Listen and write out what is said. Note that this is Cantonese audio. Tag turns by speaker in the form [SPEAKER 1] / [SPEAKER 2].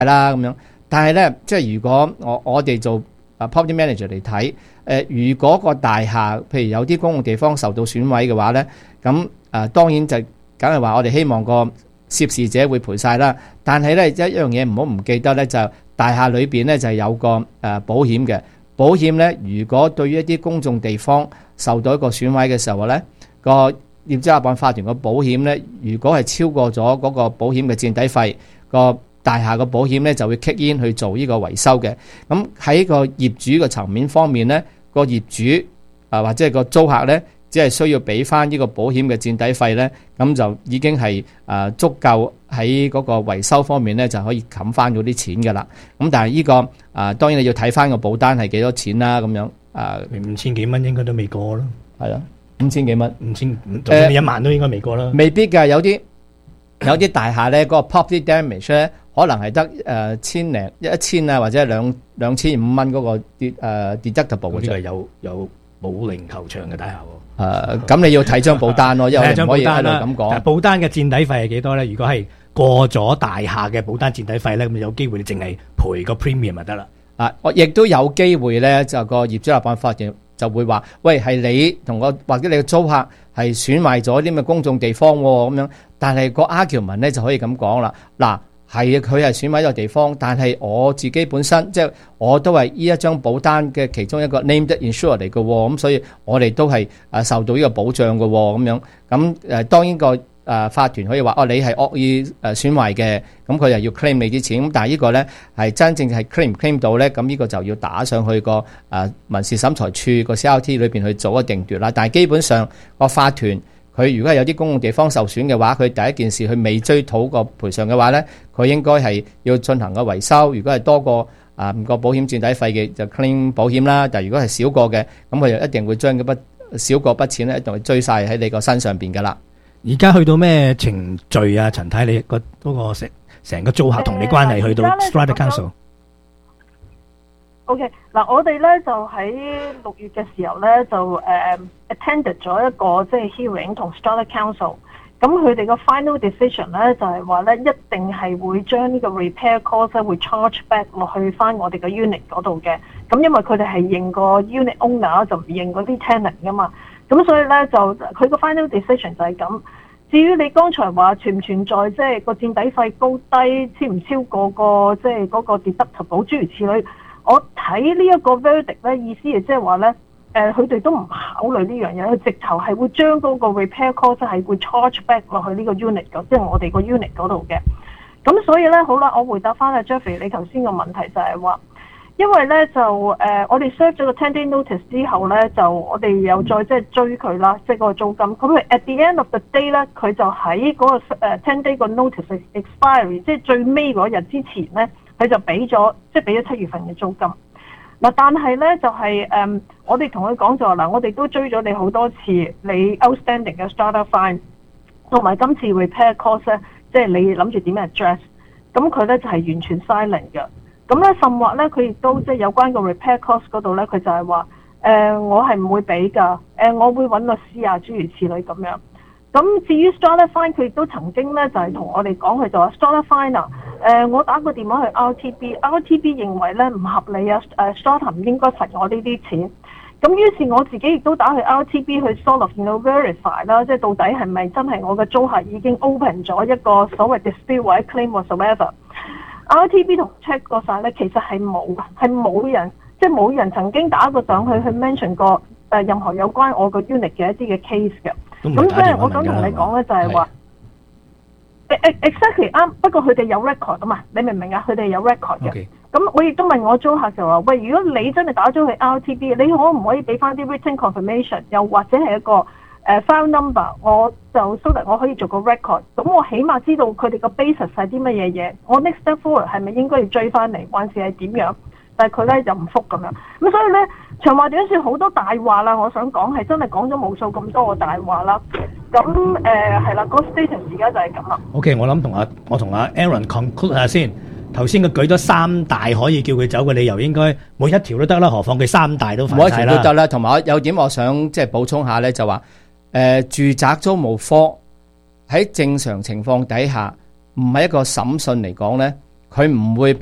[SPEAKER 1] 啦咁樣。但係咧，即係如果我哋做property manager 嚟睇，如果個大廈譬如有啲公共地方受到損毀嘅話咧，咁當然就梗係話我哋希望個涉事者會賠晒啦。但係咧一樣嘢唔好唔記得咧，就大廈裏邊咧就有個保險嘅。保險咧，如果對於一啲公眾地方受到一個損毀嘅時候咧，個業主立案法團個保險咧，如果係超過咗嗰個保險嘅墊底費，個大廈個保險咧就會 kick in 去做呢個維修嘅。咁喺個業主嘅層面方面咧，個業主或者係個租客咧，只係需要俾翻呢個保險嘅墊底費咧，咁就已經係足夠喺嗰個維修方面咧就可以冚翻嗰啲錢噶啦。咁但係呢個當然你要睇翻個保單係幾多錢啦，咁樣
[SPEAKER 2] 5000幾蚊應該都未過啦，
[SPEAKER 1] 係啦，5000幾蚊
[SPEAKER 2] ，5000就算你1萬都應該未過啦。
[SPEAKER 1] 未必㗎，有啲大廈咧，嗰個 property damage 咧，可能係得1000啊，或者係2500蚊嗰個deductible 嘅啫。
[SPEAKER 2] 呢個係有保齡球場嘅大廈喎。
[SPEAKER 1] 咁你要睇張保單咯，因為我唔可以喺度咁講。
[SPEAKER 2] 保單嘅墊底費係幾多咧？如果係過咗大廈嘅保單墊底費咧，咁有機會你淨係賠個 premium 就得啦。
[SPEAKER 1] 我亦都有機會咧，就個業主立案法團就會話：喂，係你同我或者你嘅租客係損壞咗啲咁嘅公眾地方喎，咁樣。但係個 argument 咧就可以咁講啦。嗱，係佢係損毀咗地方，但係我自己本身即係我都係呢一張保單嘅其中一個 named insurer 嚟嘅喎，咁所以我哋都係受到呢個保障嘅喎，咁樣。咁當然個法團可以話你係惡意損壞嘅，咁佢又要 claim 你啲錢。咁但係呢個咧係真正係 claim 唔 claim 到咧，咁呢個就要打上去個民事審裁處個 CRT 裏邊去做一個定奪啦。但係基本上個法團佢如果係有啲公共地方受損嘅話，佢第一件事佢未追討個賠償嘅話咧，佢應該係要進行個維修。如果係多過個保險墊底費嘅就 claim 保險啦。但係如果係少過嘅，咁佢就一定會將嗰筆少過筆錢咧，一定會追晒喺你個身上邊噶啦。
[SPEAKER 2] 而家去到咩程序啊？陳太，你嗰個成個租客同你關係去到 Strata Council。OK，
[SPEAKER 3] 嗱，我哋咧就喺6月嘅時候咧就attended 咗一個即係 hearing 同 Strata Council。咁佢哋個 final decision 咧就係話咧一定係會將呢個 repair cost 咧會 charge back 落去翻我哋嘅 unit 嗰度嘅。咁因為佢哋係認個 unit owner 就唔認嗰啲 tenant 噶嘛。咁所以咧就佢個 final decision 就係咁。至於你剛才話存唔存在即係個墊底費高低超唔超過個即係嗰個 deductible諸如此類，我睇呢一個 verdict 咧意思係即係話咧佢哋都唔考慮呢樣嘢，佢直頭係會將嗰個 repair cost 係會 charge back 落去呢個 unit 嘅，即係我哋個 unit 嗰度嘅。咁所以咧好啦，我回答翻阿 Jeffrey 你頭先個問題就係話。因為咧就我哋 serve 咗個 10-day notice 之後咧，就我哋又再即係追佢啦，即係嗰個租金。咁佢 at the end of the day 咧，佢就喺嗰個10-day 個 notice expiry， 即係最尾嗰日之前咧，佢就俾咗7月份嘅租金。嗱，但係咧就係我哋同佢講就話嗱，我哋都追咗你好多次，你 outstanding 嘅 strata fine 同埋今次 repair cost 咧，即係你諗住點樣 address？咁佢咧就係完全 silent 嘅。咁咧，甚或咧，佢亦都即係有關個 repair cost 嗰度咧，佢就係話我係唔會俾㗎，我會揾律師啊，諸如此類咁樣。咁至於 strata fine， 佢亦都曾經咧就係同我哋講，佢就話 strata fine 啊，我打個電話去 RTB 認為咧唔合理啊，strata 唔應該罰我呢啲錢。咁於是我自己亦都打去 RTB 去 sort of verify 啦，即係到底係咪真係我嘅租客已經 open 咗一個所謂 dispute 或者 claim whatsoever。RTB 同 check 過晒咧，其實係冇人，即係冇人曾經打過上去 mention 過任何有關我個 unit 嘅一啲嘅 case 嘅。咁所以我想同你講咧，就係話 exactly 啱。不過佢哋有 record 啊嘛，你明唔明啊？佢哋有 record 嘅。咁我亦都問我租客就話：喂，如果你真係打咗去 RTB， 你可唔可以俾翻啲 written confirmation， 又或者係一個file number， 我就 so that 我可以做個 record， 咁我起碼知道佢哋個 basis 係啲乜嘢嘢，我 next step forward 係咪應該要追翻嚟，還是係點樣？但係佢咧就唔覆咁樣，咁所以咧長話短說好多大話啦，我想講係真係講咗無數咁多個大話啦。咁係啦，個 status 而家就係咁啦。
[SPEAKER 2] OK， 我同阿 Aaron conclude 下先。頭先佢舉咗3大可以叫佢走嘅理由，應該每一條都得啦，何況佢3大都犯晒啦。
[SPEAKER 1] 每一條都得啦，同埋有點我想即係補充下咧，就話住宅租務科喺正常情況底下，唔係一個審訊嚟講咧， 佢唔會